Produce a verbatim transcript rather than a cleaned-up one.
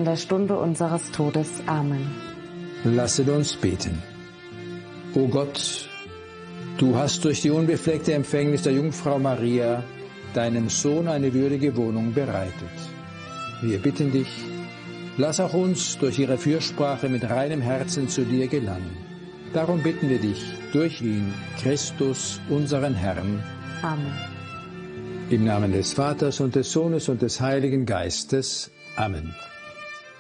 der Stunde unseres Todes. Amen. Lasset uns beten. O Gott, du hast durch die unbefleckte Empfängnis der Jungfrau Maria deinem Sohn eine würdige Wohnung bereitet. Wir bitten dich, lass auch uns durch ihre Fürsprache mit reinem Herzen zu dir gelangen. Darum bitten wir dich, durch ihn, Christus, unseren Herrn. Amen. Im Namen des Vaters und des Sohnes und des Heiligen Geistes. Amen.